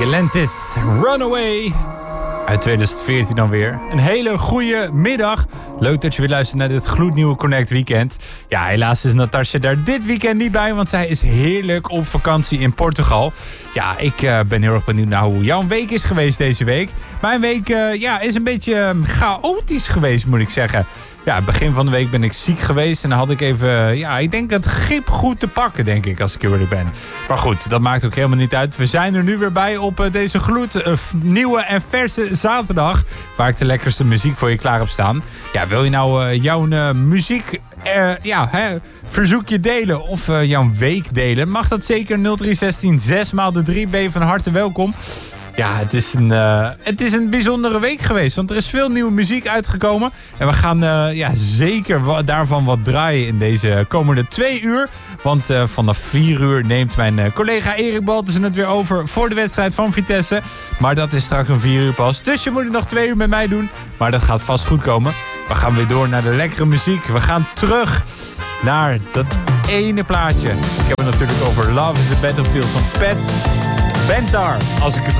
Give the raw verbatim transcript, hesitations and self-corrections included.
Galantis, Runaway. Uit tweeduizend veertien dan weer. Een hele goede middag. Leuk dat je weer luistert naar dit gloednieuwe Connect Weekend. Ja, helaas is Natasja daar dit weekend niet bij, want zij is heerlijk op vakantie in Portugal. Ja, ik uh, ben heel erg benieuwd naar hoe jouw week is geweest deze week. Mijn week uh, ja, is een beetje uh, chaotisch geweest, moet ik zeggen. Ja, begin van de week ben ik ziek geweest en dan had ik even, ja, ik denk het grip goed te pakken, denk ik, als ik eerlijk ben. Maar goed, dat maakt ook helemaal niet uit. We zijn er nu weer bij op uh, deze gloed uh, nieuwe en verse zaterdag, waar ik de lekkerste muziek voor je klaar heb staan. Ja, wil je nou uh, jouw uh, muziek, uh, ja, hè, verzoekje delen of uh, jouw week delen? Mag dat zeker. nul drie zestien zes maal de drie. Ben je van harte welkom. Ja, het is, een, uh, het is een bijzondere week geweest. Want er is veel nieuwe muziek uitgekomen. En we gaan uh, ja, zeker wa- daarvan wat draaien in deze komende twee uur. Want uh, vanaf vier uur neemt mijn uh, collega Erik Baltussen het weer over voor de wedstrijd van Vitesse. Maar dat is straks om vier uur pas. Dus je moet het nog twee uur met mij doen. Maar dat gaat vast goed komen. We gaan weer door naar de lekkere muziek. We gaan terug naar dat ene plaatje. Ik heb het natuurlijk over Love is a Battlefield van Pat Benatar, als ik het